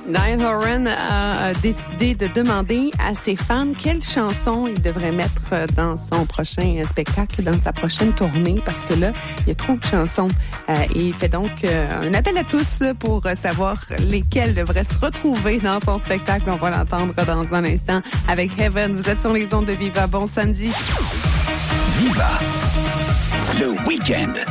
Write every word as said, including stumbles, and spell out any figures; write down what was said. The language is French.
Niall Horan a décidé de demander à ses fans quelle chanson il devrait mettre dans son prochain spectacle, dans sa prochaine tournée, parce que là, il y a trop de chansons. Euh, et il fait donc euh, un appel à tous pour savoir lesquelles devraient se retrouver dans son spectacle. On va l'entendre dans un instant avec Heaven. Vous êtes sur les ondes de Viva. Bon samedi. Viva, le week-end.